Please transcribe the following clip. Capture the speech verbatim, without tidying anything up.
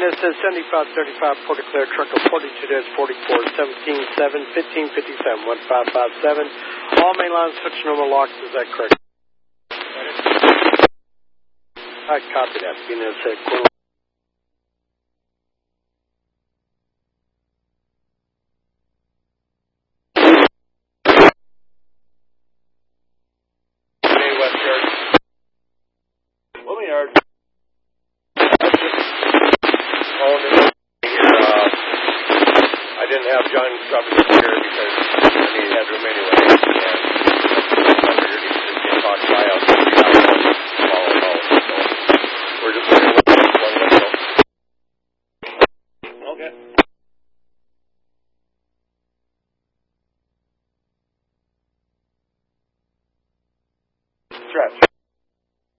It says seventy-five thirty-five Port Claire, truck of forty-two forty-four, seventeen seven, fifteen fifty-seven, one five five seven. All main lines switch normal locks, is that correct? I copied that. You know, said Quinn. Yard. I didn't have John Crawford here because he had room anyway, and I figured he could just get talked by out there. So we're just looking at one window. Okay. Stretch.